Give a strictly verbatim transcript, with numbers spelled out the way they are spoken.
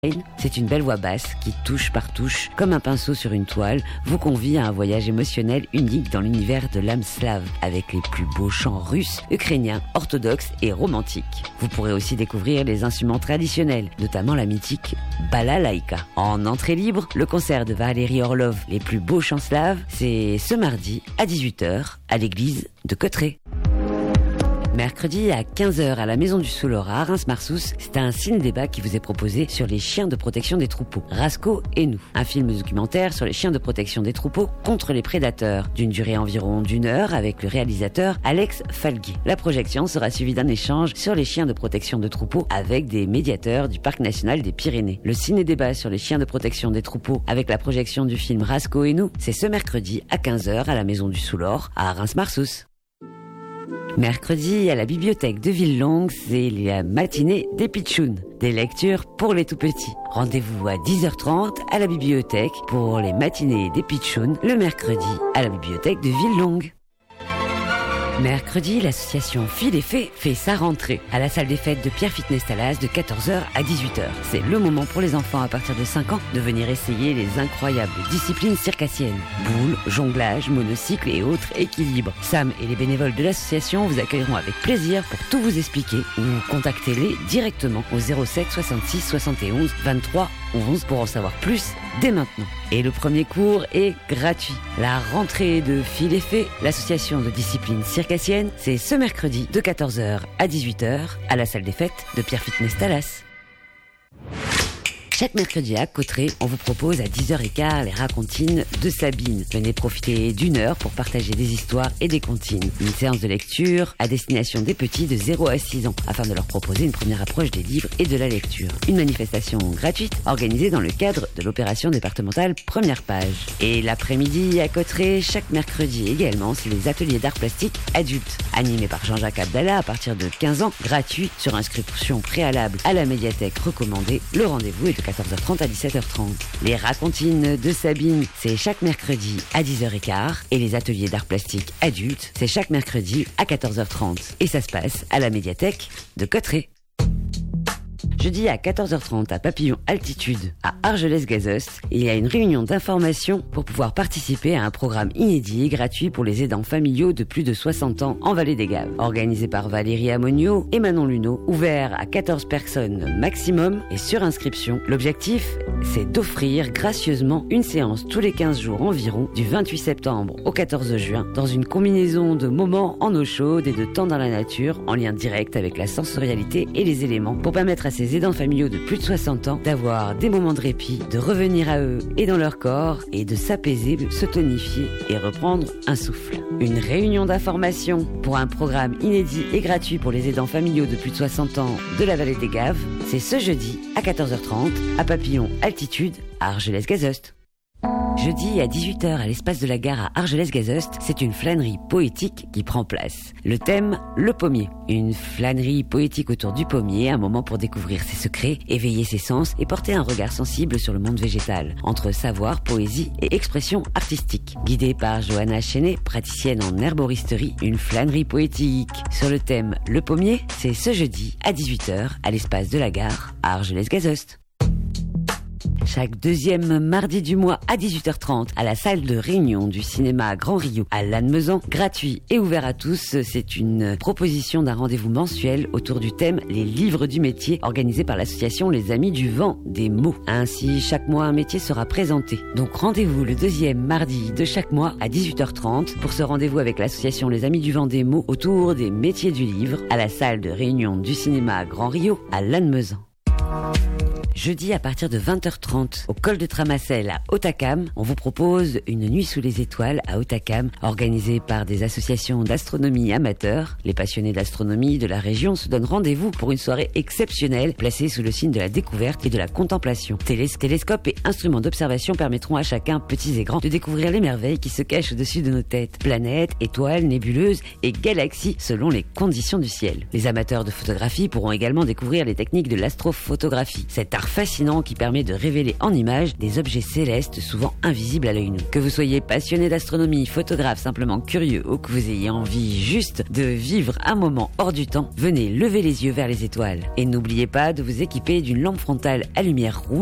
C'est une belle voix basse qui, touche par touche, comme un pinceau sur une toile, vous convie à un voyage émotionnel unique dans l'univers de l'âme slave, avec les plus beaux chants russes, ukrainiens, orthodoxes et romantiques. Vous pourrez aussi découvrir les instruments traditionnels, notamment la mythique balalaïka. En entrée libre, le concert de Valérie Orlov, les plus beaux chants slaves, c'est ce mardi à dix-huit heures à l'église de Cauterets. Mercredi à quinze heures à la Maison du Soulor à Reims-Marsous, c'est un ciné-débat qui vous est proposé sur les chiens de protection des troupeaux, Rasco et nous. Un film documentaire sur les chiens de protection des troupeaux contre les prédateurs, d'une durée environ d'une heure avec le réalisateur Alex Falguier. La projection sera suivie d'un échange sur les chiens de protection de troupeaux avec des médiateurs du Parc National des Pyrénées. Le ciné-débat sur les chiens de protection des troupeaux avec la projection du film Rasco et nous, c'est ce mercredi à quinze heures à la Maison du Soulor à Reims-Marsous. Mercredi, à la bibliothèque de Villelongue, c'est la matinée des pitchouns, des lectures pour les tout-petits. Rendez-vous à dix heures trente à la bibliothèque pour les matinées des pitchouns, le mercredi à la bibliothèque de Villelongue. Mercredi, l'association Fil et Fée fait sa rentrée à la salle des fêtes de Pierre Fitness Talas de quatorze heures à dix-huit heures. C'est le moment pour les enfants à partir de cinq ans de venir essayer les incroyables disciplines circassiennes. Boules, jonglage, monocycle et autres équilibres. Sam et les bénévoles de l'association vous accueilleront avec plaisir pour tout vous expliquer ou contactez-les directement au zéro sept soixante-six soixante et onze vingt-trois onze pour en savoir plus dès maintenant. Et le premier cours est gratuit. La rentrée de Fil et Fée, l'association de discipline circassienne, c'est ce mercredi de quatorze heures à dix-huit heures à la salle des fêtes de Pierre Fitness Talas. Chaque mercredi à Cauterets, on vous propose à dix heures quinze les racontines de Sabine. Venez profiter d'une heure pour partager des histoires et des comptines. Une séance de lecture à destination des petits de zéro à six ans, afin de leur proposer une première approche des livres et de la lecture. Une manifestation gratuite organisée dans le cadre de l'opération départementale Première Page. Et l'après-midi à Cauterets, chaque mercredi également, c'est les ateliers d'art plastique adultes, animés par Jean-Jacques Abdallah à partir de quinze ans, gratuit sur inscription préalable à la médiathèque recommandée. Le rendez-vous est de quatorze heures trente à dix-sept heures trente. Les racontines de Sabine, c'est chaque mercredi à dix heures quinze et les ateliers d'art plastique adultes, c'est chaque mercredi à quatorze heures trente. Et ça se passe à la médiathèque de Cauterets. Jeudi à quatorze heures trente à Papillon Altitude à Argelès-Gazost, il y a une réunion d'information pour pouvoir participer à un programme inédit et gratuit pour les aidants familiaux de plus de soixante ans en Vallée des Gaves. Organisé par Valérie Amonio et Manon Luneau, ouvert à quatorze personnes maximum et sur inscription. L'objectif, c'est d'offrir gracieusement une séance tous les quinze jours environ du vingt-huit septembre au quatorze juin dans une combinaison de moments en eau chaude et de temps dans la nature en lien direct avec la sensorialité et les éléments pour permettre à ces aidants familiaux de plus de soixante ans d'avoir des moments de répit, de revenir à eux et dans leur corps et de s'apaiser, se tonifier et reprendre un souffle. Une réunion d'information pour un programme inédit et gratuit pour les aidants familiaux de plus de soixante ans de la Vallée des Gaves, c'est ce jeudi à quatorze heures trente à Papillon Altitude à Argelès-Gazost. Jeudi à dix-huit heures à l'espace de la gare à Argelès-Gazost, c'est une flânerie poétique qui prend place. Le thème, le pommier. Une flânerie poétique autour du pommier, un moment pour découvrir ses secrets, éveiller ses sens et porter un regard sensible sur le monde végétal, entre savoir, poésie et expression artistique. Guidée par Johanna Chenet, praticienne en herboristerie, une flânerie poétique sur le thème, le pommier, c'est ce jeudi à dix-huit heures à l'espace de la gare à Argelès-Gazost. Chaque deuxième mardi du mois à dix-huit heures trente à la salle de réunion du cinéma Grand Rio à Lannemezan, gratuit et ouvert à tous, c'est une proposition d'un rendez-vous mensuel autour du thème Les livres du métier organisé par l'association Les Amis du Vent des Mots. Ainsi, chaque mois un métier sera présenté. Donc rendez-vous le deuxième mardi de chaque mois à dix-huit heures trente pour ce rendez-vous avec l'association Les Amis du Vent des Mots autour des métiers du livre à la salle de réunion du cinéma Grand Rio à Lannemezan. Jeudi à partir de vingt heures trente au col de Tramacel à Hautacam, on vous propose une nuit sous les étoiles à Hautacam organisée par des associations d'astronomie amateurs. Les passionnés d'astronomie de la région se donnent rendez-vous pour une soirée exceptionnelle placée sous le signe de la découverte et de la contemplation. Télés- télescopes et instruments d'observation permettront à chacun, petits et grands, de découvrir les merveilles qui se cachent au-dessus de nos têtes. Planètes, étoiles, nébuleuses et galaxies selon les conditions du ciel. Les amateurs de photographie pourront également découvrir les techniques de l'astrophotographie. Cet art fascinant qui permet de révéler en images des objets célestes souvent invisibles à l'œil nu. Que vous soyez passionné d'astronomie, photographe, simplement curieux ou que vous ayez envie juste de vivre un moment hors du temps, venez lever les yeux vers les étoiles. Et n'oubliez pas de vous équiper d'une lampe frontale à lumière rouge